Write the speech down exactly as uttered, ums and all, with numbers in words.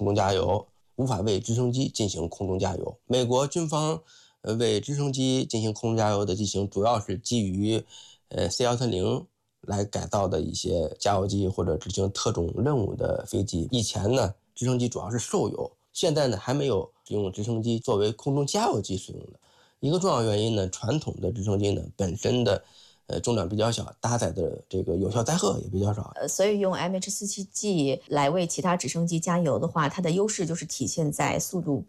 空中加油，无法为直升机进行空中加油。美国军方呃为直升机进行空中加油的机型，主要是基于呃 C 一三零来改造的一些加油机或者执行特种任务的飞机。以前呢，直升机主要是受油，现在呢还没有使用直升机作为空中加油机使用的。一个重要原因呢，传统的直升机呢本身的呃重量比较小，搭载的这个有效载荷也比较少。 呃，所以用 M H 四十七 G 来为其他直升机加油的话，它的优势就是体现在速度